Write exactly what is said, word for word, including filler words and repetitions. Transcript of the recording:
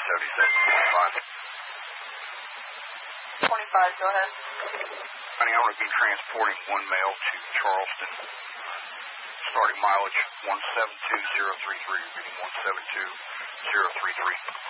seventy-seven twenty-five. twenty-five, go ahead. Honey, I'm going to be transporting one male to Charleston. Starting mileage one seven two zero three three, reading one seven two zero three three.